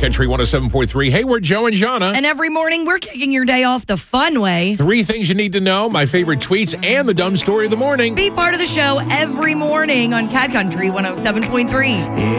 Country 107.3. Hey, we're Joe and Jana. And every morning, we're kicking your day off the fun way. 3 things you need to know, my favorite tweets, and the dumb story of the morning. Be part of the show every morning on Cat Country 107.3.